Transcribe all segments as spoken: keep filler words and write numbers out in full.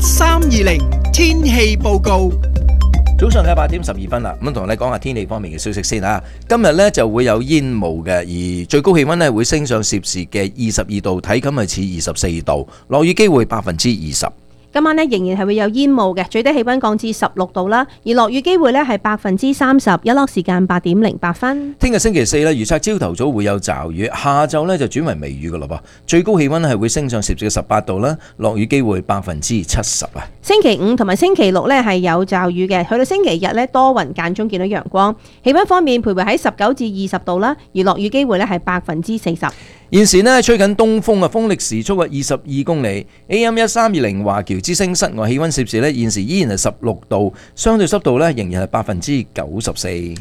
三二零天氣報告。 早上嘅八點十二分啦，咁同你講下天氣方面嘅消息先啊。今日呢就會有煙霧嘅，而最高氣溫呢會升上攝氏嘅二十二度，體感係似二十四度，落雨機會百分之二十。 今晚呢仍然係會有煙霧嘅，最低氣溫降至十六度啦，而落雨機會呢係百分之三十，日落時間八點零八分。 聽日星期四呢，預測朝頭早會有驟雨，下晝呢就轉為微雨噶咯噃，最高氣溫係會升上攝氏嘅十八度啦，落雨機會百分之七十啊。 星期五同埋星期六呢係有驟雨嘅，去到星期日呢多雲間中見到陽光，氣溫方面徘徊喺十九至二十度啦，而落雨機會呢係百分之四十。 現時呢吹緊東風啊，風力時速啊二十二公里。A M 一三二零華僑之聲室外氣溫攝氏呢現時依然係十六度，相對濕度呢仍然係百分之九十四。一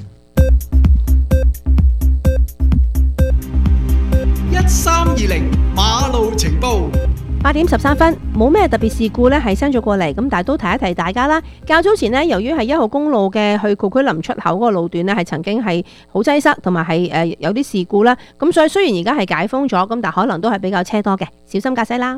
三二零馬路情報。 八點十三分，冇咩特別事故呢係 send 咗過嚟，咁但係都提一提大家啦。較早前呢，由於係一號公路嘅去古區林出口嗰個路段呢，係曾經係好擠塞，同埋係誒有啲事故啦。咁所以雖然而家係解封咗，咁但可能都係比較車多嘅，小心駕駛啦。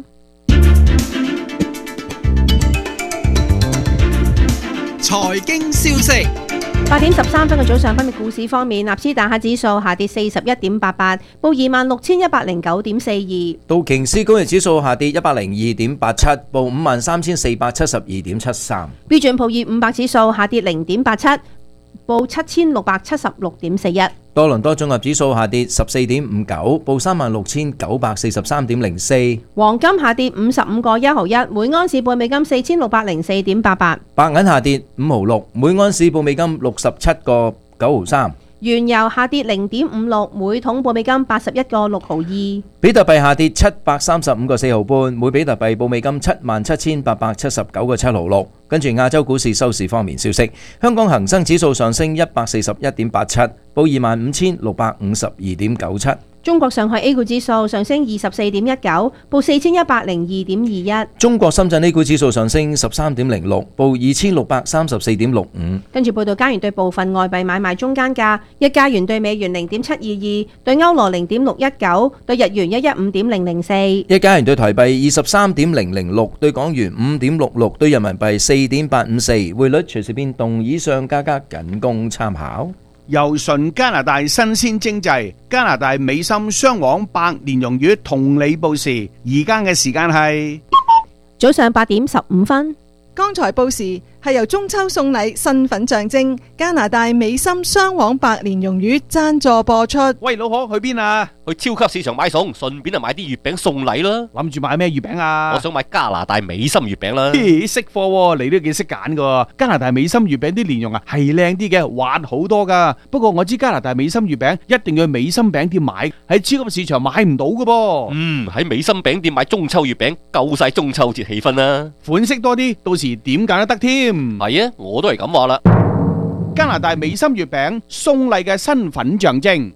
財經消息。 八點十三分嘅早上，分別股市方面，納斯達克指數下跌四十一點八八，報二萬六千一百零九點四二。 道瓊斯工業指數下跌一百零二點八七，報五萬三千四百七十二點七三。 標準普爾五百指數下跌零點八七，報七千六百七十六點四一。 多倫多綜合指數下跌十四點五九，報三萬六千九百四十三點零四。 黃金下跌五十五個一毫一，每安士報美金四千六百零四點八八。 白銀下跌五毫六，每安士報美金六十七個九毫三。 原油下跌零點五六，每桶報美金八十一個六毫二。 比特幣下跌七百三十五個四毫半，每比特幣報美金七萬七千八百七十九個七毫六。跟住亞洲股市收市方面消息，香港恒生指數上升一百四十一點八七，報二萬五千六百五十二點九七。 中國上海 A 股指數上升二十四點一九，報四千一百零二點二一。 中國深圳 A 股指數上升十三點零六，報二千六百三十四點六五。 跟住報道加元對部分外幣買賣中間價，一加元對美元零點七二二，對歐羅零點六一九，對日元一一五點零零四。 一加元對台幣二十三點零零六，對港元五點六六，對人民幣四點八五四。匯率隨時變動，以上價格僅供參考。 由順加拿大新鮮精製加拿大美心雙黃百年溶魚同你報時，而家嘅時間係早上八點十五分。 剛才報時係由中秋送禮身份象徵加拿大美心雙黃百年溶魚贊助播出。 喂，老可去邊啊？ 去超級市場買餸，順便啊買啲月餅送禮啦。 諗住買咩月餅啊？ 我想買加拿大美心月餅啦。 咦，識貨喎，你都幾識揀噶。加拿大美心月餅啲蓮蓉啊係靚啲嘅，滑好多噶。不過我知加拿大美心月餅一定要去美心餅店買，喺超級市場買唔到噶噃。 嗯，喺美心餅店買中秋月餅，夠晒中秋節氣氛啦。 款式多啲，到時點揀都得添。 係啊，我都係咁話啦。 加拿大美心月餅送禮嘅身份象徵。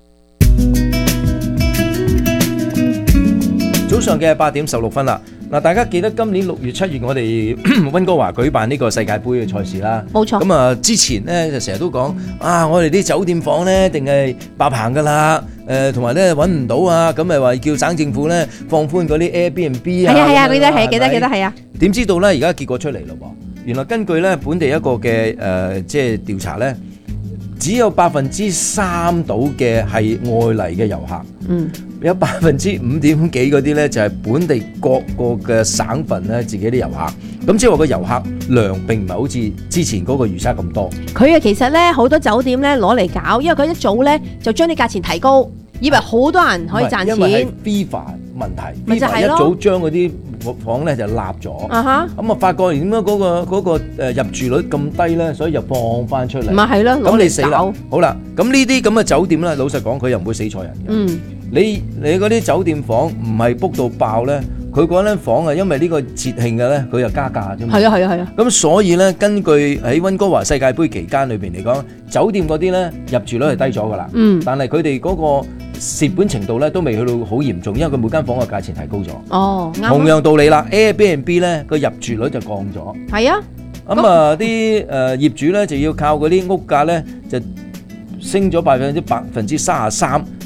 早上嘅八點十六分啦，嗱，大家記得今年六月、七月我哋溫哥華舉辦呢個世界盃嘅賽事啦。 冇錯。 咁啊，之前呢就成日都講啊，我哋啲酒店房呢定係爆棚噶啦，誒同埋咧揾唔到啊，咁咪話叫省政府咧放寬嗰啲 Airbnb 啊。 係啊係啊，記得係記得記得係啊。 點知道咧？而家結果出嚟咯喎，原來根據咧本地一個嘅誒即係調查咧，只有百分之三到嘅係外嚟嘅遊客。嗯。有百分之五點幾嗰啲咧，就係本地各個嘅省份咧自己啲遊客，咁即係話個遊客量並唔係好似之前嗰個預測咁多。 佢啊其實咧好多酒店咧攞嚟搞，因為佢一早咧就將啲價錢提高，以為好多人可以賺錢。 因為係 FIFA 問題，FIFA 一早將嗰啲房咧就立咗，咁啊發覺點解嗰個嗰個誒入住率咁低咧，所以就放翻出嚟。 咪係咯， 咁你死啦！好啦，咁呢啲咁嘅酒店咧，老實講佢又唔會死錯人嘅。嗯。你你嗰啲酒店房唔係 book 到爆咧，佢嗰間房啊，因為呢個節慶嘅咧，佢又加價啫嘛。係啊係啊係啊。咁所以咧，根據喺溫哥華世界盃期間裏邊嚟講，酒店嗰啲咧入住率係低咗噶啦。嗯。但係佢哋嗰個蝕本程度咧都未去到好嚴重，因為佢每間房嘅價錢提高咗。哦，啱。同樣道理啦 ，Airbnb 咧個入住率就降咗。係啊。咁啊，啲誒業主咧就要靠嗰啲屋價咧就升咗百分之百分之三十三。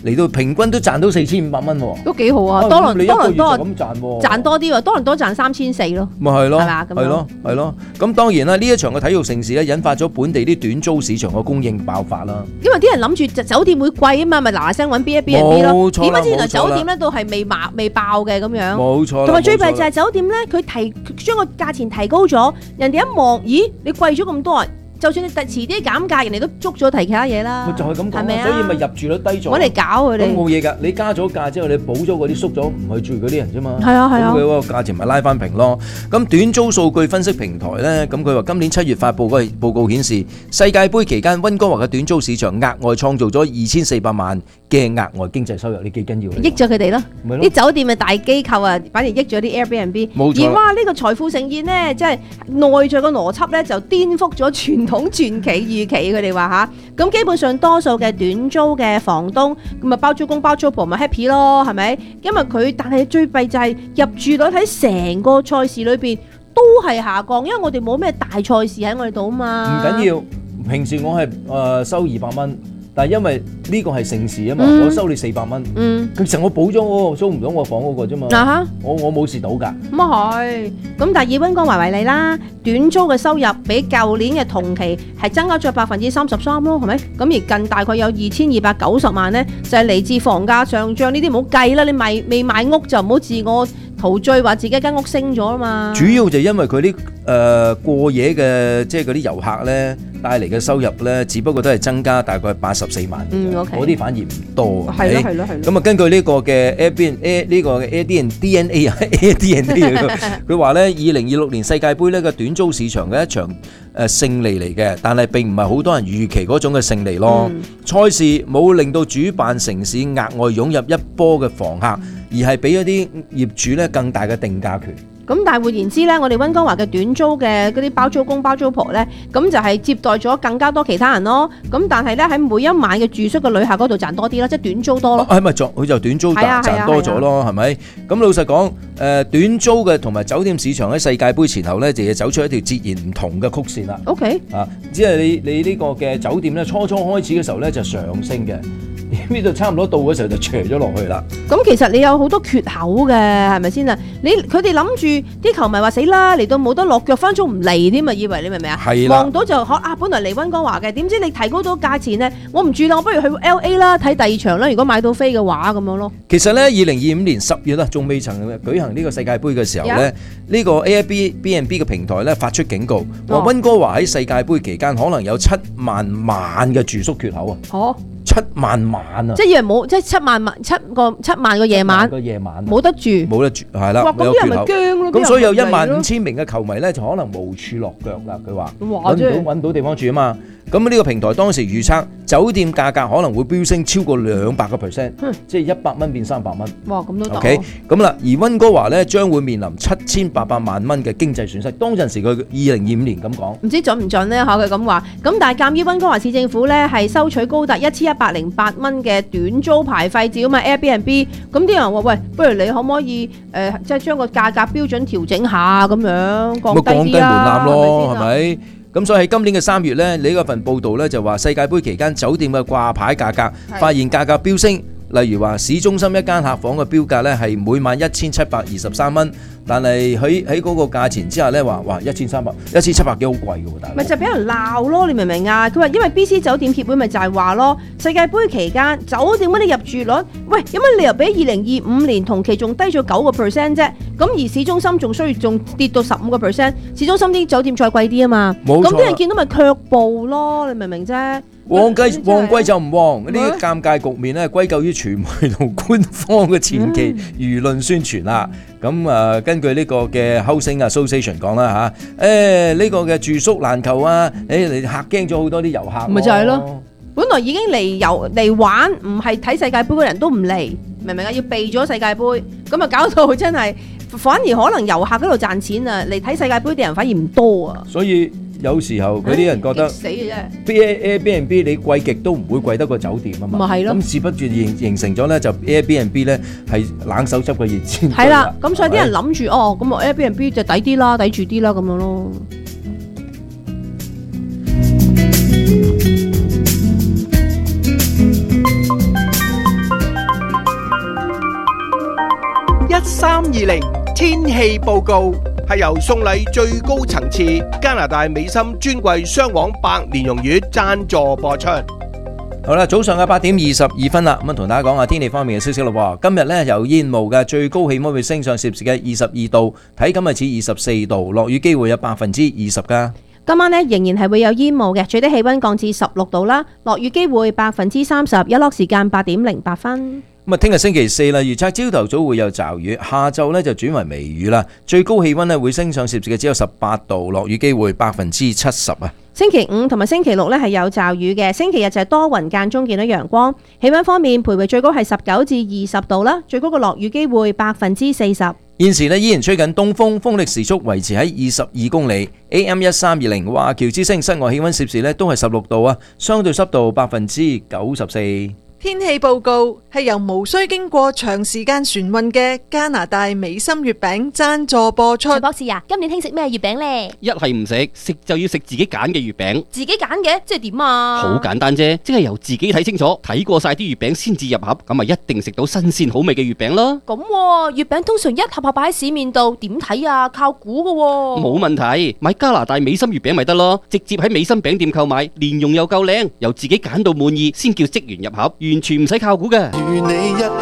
嚟到平均都賺到四千五百蚊喎， 都幾好啊！ 啊多倫多咁你一個月倫多就咁賺喎， 賺多啲喎，多倫多賺三千四咯。 咪係咯， 係嘛咁樣係咯，係咯。咁當然啦，呢一場嘅體育盛事咧，引發咗本地啲短租市場嘅供應爆發啦。 因為啲人諗住酒店會貴啊嘛，咪嗱嗱聲揾 B and B and B 咯。 冇錯啦點解知原來冇錯啦酒店咧都係未爆未爆嘅咁樣？ 冇錯啦， 同埋最弊就冇錯啦係酒店咧，佢提將個價錢提高咗，人哋一望，咦，你貴咗咁多啊！就算你特遲啲減價，人哋都捉咗提其他嘢啦。 咪就係咁講啦， 係咪啊？ 所以咪入住率低咗。 揾嚟搞佢咁哋。 冇嘢㗎，你加咗價之後，你補咗嗰啲縮咗唔去住嗰啲人啫嘛。 係啊係啊咁佢嗰個價錢咪拉翻平咯。咁短租數據分析平台咧，咁佢話今年七月發布嗰個報告顯示，世界盃期間溫哥華嘅短租市場額外創造咗二千四百萬嘅額外經濟收入，你幾緊要？ 益咗佢哋咯， 咪咯啲酒店嘅大機構啊，反而益咗啲 Airbnb。 冇錯啦而哇，呢、個財富盛宴呢，即係內在個邏輯咧，就顛覆咗傳統傳奇預期。佢哋話吓，咁基本上多數嘅短租嘅房東，咁啊包租公包租婆咪 happy 咯，係咪？因為佢，但係最弊就係入住率喺成個賽事裏邊都係下降，因為我哋冇咩大賽事喺我哋度啊唔嘛。 緊要，平時我係誒收二百蚊，但係因為呢個係盛事啊嘛， 嗯我收你四百蚊。 嗯， 其實我補咗我租唔到我房嗰個啫嘛。 嗱嚇。 我我冇蝕到㗎。 咁啊係，咁但係以溫哥華為例啦，短租嘅收入比舊年嘅同期係增加咗百分之三十三咯，係咪？咁而近大概有二千二百九十萬呢，就係嚟自房價上漲，呢啲唔好計啦，你賣未買屋就唔好自我陶醉，話自己間屋升咗啊嘛。 主要就因為佢啲誒過夜嘅即係嗰啲遊客咧帶嚟嘅收入咧，只不過都係增加大概八十四萬， 嗯，OK 嗰啲反而唔多。 係咯係咪係咯係咯。 咁啊，根據呢個嘅 Airbnb 呢個嘅 Airbnb D N A 啊 ，Airbnb 佢話咧，二零二六年世界盃呢個短租市場嘅一場誒勝利嚟嘅，但係並唔係好多人預期嗰種嘅勝利咯。 嗯賽事冇令到主辦城市額外湧入一波嘅房客，而係俾咗啲業主咧更大嘅定價權。 咁但係換言之咧，我哋溫哥華嘅短租嘅嗰啲包租公包租婆咧，咁就係接待咗更加多其他人咯。咁但係咧喺每一晚嘅住宿嘅旅客嗰度賺多啲啦，即係短租多咯。 係咪作佢就短租係啊係啊賺賺多咗咯？係咪？咁老實講，誒短租嘅同埋酒店市場喺世界盃前後咧，就要走出一條截然唔同嘅曲線啦。 OK。 啊，只係你你呢個嘅酒店咧，初初開始嘅時候咧就上升嘅，呢度差唔多到嘅時候就斜咗落去啦。 咁其實你有好多缺口嘅，係咪先啊？你佢哋諗住啲球迷話死啦，嚟到冇得落腳，分鐘唔嚟添啊！以為你明唔明啊？ 係啦望到就可啊，本來嚟溫哥華嘅，點知你提高到價錢咧，我唔住啦，我不如去 L A 啦，睇第二場啦。如果買到飛嘅話，咁樣咯。 其實咧，二零二五年十月啦，仲未曾舉行呢個世界盃嘅時候咧，呢個 Airbnb 嘅平台咧發出警告，話溫哥華喺世界盃期間可能有七萬晚嘅住宿缺口啊！ 哦， 七萬晚啊！ 即係以為冇，即係七萬晚七個七萬個夜晚個夜晚冇得住， 冇得住，係啦， 哇！咁有啲人咪缺口。 驚咯。 咁所以有一啲人咪嚟咯萬五千名嘅球迷咧，就可能無處落腳啦。佢話哇即係揾唔到揾到地方住啊嘛。咁呢個平台當時預測酒店價格可能會飆升超過兩百個 percent，即係一百蚊變三百蚊。 哇，咁都得。 OK，咁啦，而溫哥華咧將會面臨七千八百萬蚊嘅經濟損失。當陣時佢二零二五年咁講。 唔知準唔準呢？嚇佢咁話，咁但係鑑於溫哥華市政府咧係收取高達一千一百零八蚊嘅短租牌費，照嘛 Airbnb，咁啲人話喂，不如你可唔可以誒、呃，即係將個價格標準調整下咁樣，降咪降低門低啲啊？ 檻咯，係係咪先啊？ 咪？咁所以喺今年嘅三月咧，你嗰份報道咧就話世界盃期間酒店嘅掛牌價格係發現價格飆升，例如話市中心一間客房嘅標價咧係每晚一千七百二十三蚊，但係喺喺嗰個價錢之下咧話哇一千三百一千七百幾好貴嘅喎，大佬咪就俾人鬧咯，你明唔明啊？佢話因為 B C 酒店協會咪就係話咯，世界盃期間酒店嗰啲入住率，喂有乜理由比二零二五年同期仲低咗九個 percent 啫？咁而市中心仲需要仲跌到十五個 percent，市中心啲酒店再貴啲啊嘛， 冇錯咁啲人見到咪卻步咯，你明唔明啫？ 旺季真係旺季就唔旺，呢咩啲尷尬局面咧歸咎於傳媒同官方嘅前期輿論宣傳啦。咁啊，根據呢個嘅 Housing Association 講啦嚇，誒呢個嘅住宿難求啊，誒你嚇驚咗好多啲遊客。 咪就係咯。本來已經嚟遊嚟玩，唔係睇世界盃嘅人都唔嚟，明唔明啊？要避咗世界盃，咁啊搞到真係，反而可能遊客嗰度賺錢啊，嚟睇世界盃啲人反而唔多啊。 所以有時候佢啲人覺得激死嘅啫。 Airbnb 你貴極都唔會貴得過酒店啊嘛。 咪係咯咁事不絕形形成咗咧，就 Airbnb 咧係冷手執嘅熱煎堆係啦，咁所以啲人係咪諗住哦，咁啊 Airbnb 就抵啲啦，抵住啲啦咁樣咯。 一三二零天氣報告。 係由送禮最高層次加拿大美心專櫃雙黃白蓮蓉月贊助播出。 好啦，早上嘅八點二十二分啦，咁啊同大家講下天氣方面嘅消息咯。今日呢，有煙霧嘅，最高氣溫會升上攝氏嘅二十二度，睇今日似二十四度，落雨機會有百分之二十噶。 今晚呢，仍然係會有煙霧嘅，最低氣溫降至十六度啦，落雨機會百分之三十，日落時間八點零八分。 咁啊，聽日星期四啦，預測朝頭早會有驟雨，下晝呢就轉為微雨啦。最高氣溫呢會升上攝氏嘅只有十八度，落雨機會百分之七十啊。 星期五同埋星期六呢係有驟雨嘅，星期日就係多雲間中見到陽光。氣溫方面，徘徊最高係十九至二十度啦，最高嘅落雨機會百分之四十。 現時呢依然吹緊東風，風力時速維持喺二十二公里。A M 一三二零華僑之聲室外氣溫攝氏呢都係十六度啊，相對濕度百分之九十四。 天氣報告係由無需經過長時間船運嘅加拿大美心月餅贊助播出。 陳博士啊，今年興食咩月餅呢？ 一係唔食，食就要食自己揀嘅月餅。 自己揀嘅，即係點啊？ 好簡單啫，即係由自己睇清楚，睇過晒啲月餅先至入盒，咁咪一定食到新鮮好味嘅月餅啦。 咁喎，月餅通常一盒盒擺喺市面度，點睇啊？靠估㗎喎。 冇問題，買加拿大美心月餅咪得咯，直接喺美心餅店購買，蓮蓉又夠靚，由自己揀到滿意先叫職員入盒，完全唔使靠估嘅。 與你一